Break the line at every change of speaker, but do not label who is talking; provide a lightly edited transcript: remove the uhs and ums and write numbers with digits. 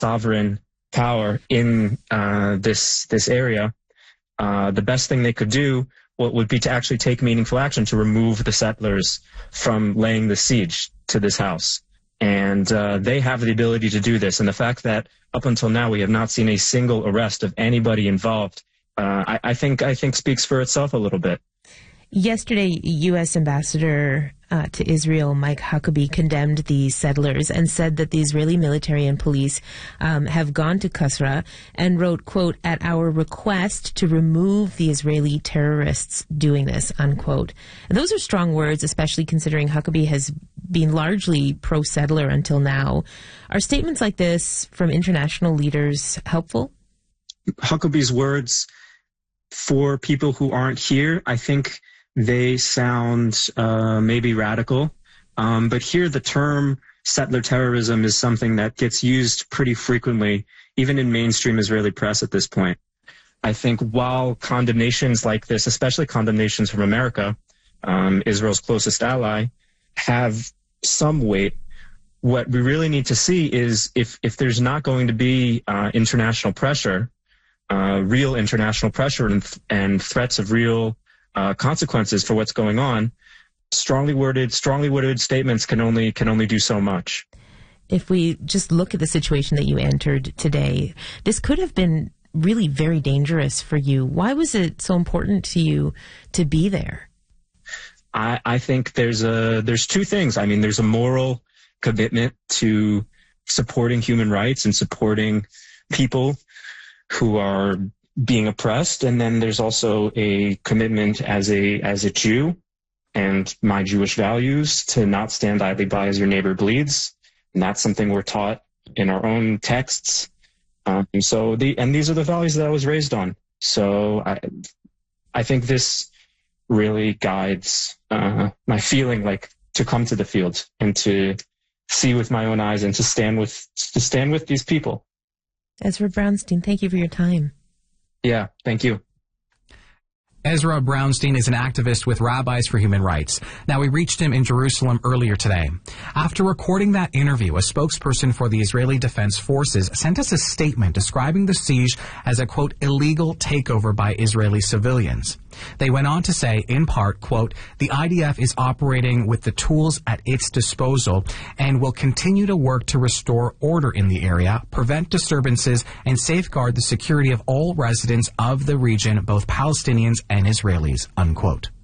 sovereign power in this area, the best thing they could do would be to actually take meaningful action to remove the settlers from laying the siege to this house. And they have the ability to do this. And the fact that up until now we have not seen a single arrest of anybody involved, I think speaks for itself a little bit.
Yesterday, U.S. Ambassador to Israel, Mike Huckabee, condemned these settlers and said that the Israeli military and police have gone to Qusra and wrote, quote, "at our request to remove the Israeli terrorists doing this," unquote. And those are strong words, especially considering Huckabee has been largely pro-settler until now. Are statements like this from international leaders helpful?
Huckabee's words, for people who aren't here, I think they sound maybe radical, but here the term settler terrorism is something that gets used pretty frequently, even in mainstream Israeli press at this point. I think while condemnations like this, especially condemnations from America, Israel's closest ally, have some weight, what we really need to see is if there's not going to be international pressure, real international pressure and threats of real consequences for what's going on, strongly worded statements can only do so much.
If we just look at the situation that you entered today, this could have been really very dangerous for you. Why was it so important to you to be there?
I think there's two things. I mean, there's a moral commitment to supporting human rights and supporting people who are being oppressed, and then there's also a commitment as a Jew and my Jewish values to not stand idly by as your neighbor bleeds, and that's something we're taught in our own texts. And these are the values that I was raised on. So I think this really guides my feeling like to come to the field and to see with my own eyes and to stand with these people.
Ezra Brownstein, thank you for your time.
Yeah, thank you.
Ezra Brownstein is an activist with Rabbis for Human Rights. Now, we reached him in Jerusalem earlier today. After recording that interview, a spokesperson for the Israeli Defense Forces sent us a statement describing the siege as a, quote, illegal takeover by Israeli civilians. They went on to say, in part, quote, "the IDF is operating with the tools at its disposal and will continue to work to restore order in the area, prevent disturbances, and safeguard the security of all residents of the region, both Palestinians and Israelis," unquote.